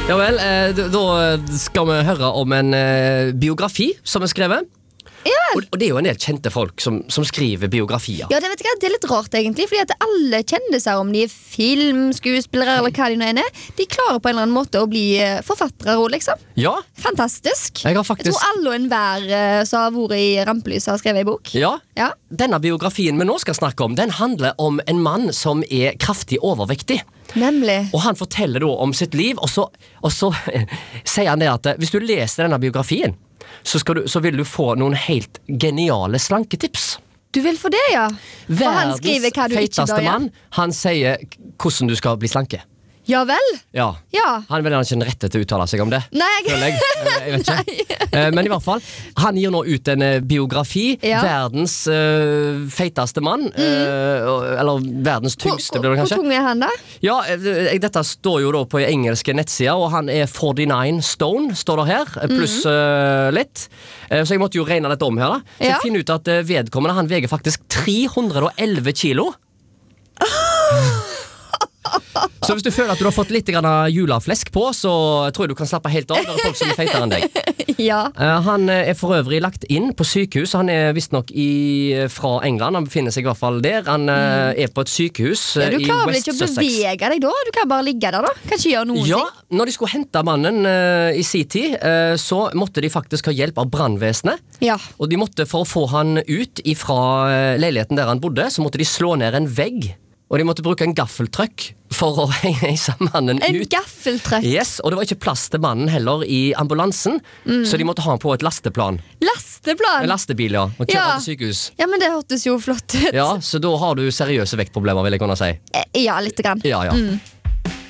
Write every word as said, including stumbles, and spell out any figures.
Ja vel, eh, d- da skal vi høre om en eh, biografi som er skrevet. Ja. Og, og det er jo en del kjente folk som, som skriver biografier. Ja, det, vet jeg, det er litt rart egentlig, fordi at alle kjendiser, om de er filmskuespillere eller hva de nå er, de klarer på en eller annen måte å bli eh, forfattere også, liksom. Ja, Fantastisk. jeg har Jeg faktisk... tror alle og enhver eh, som har vært i rampelyset har skrevet en bok. Ja, Ja. denne biografien vi nå skal snakke om, den handler om en mann som er kraftig overvektig. Nemlig. Og han forteller da om sitt liv, og så, og så sier han det at eh, hvis du leser denne biografien, så, skal du, så vil du få noen helt geniale slanketips. Du vil få det, ja. For han skriver hva du ikke feiteste bør gjøre. mann, han sier hvordan du skal bli slanke. Ja vel? Ja. Ja. Han vil ikke den rette til å uttale seg om det. Nei, jeg... Føler jeg. Eh, jeg vet ikke. Eh, Men i hvert fall, han gir nå ut en eh, biografi. Ja. Verdens eh, feiteste mann. eh, og- eller verdens Hvor, tyngste, hvor, blir det hvor kanskje. tung er han da? Ja, eh, dette står jo da på engelske nettsider, og han er førtini stone, står det her, pluss eh, litt. Eh, så jeg måtte jo regne dette om her da. Så Ja. jeg finner ut at eh, vedkommende, han veger faktisk tre hundre og elleve kilo. Så hvis du føler at du har fått litt grann julaflesk på, så tror jeg du kan slappe helt av. Det er folk som er feitere enn deg. Ja. Eh, Han eh, er for øvrig lagt inn på sykehus. Han er visstnok i- fra England. Han befinner seg i hvert fall der. Han eh, er på et sykehus Ja, eh, du i klarer vel West ikke å Sussex. bevege deg da? Du kan bare ligge der da. Kan ikke gjøre noen Ja, ting. når de skulle hente mannen eh, i sin tid, eh, så måtte de faktisk ha hjelp av brannvesenet. Ja. Og de måtte, for å få han ut fra leiligheten der han bodde, så måtte de slå ned en vegg. Og de måtte bruke en gaffeltrøkk for å heise mannen En ut. gaffeltrøkk. Yes, og det var ikke plass til mannen heller i ambulansen, så de måtte ha han på et lasteplan. Lasteplan. En lastebil, ja. Og kjøre Ja. til sykehus. Ja, men det hørtes jo flott ut. Ja, så da har du seriøse vektproblemer, vil jeg kunne si. Eh, Ja, litt grann. Ja, ja.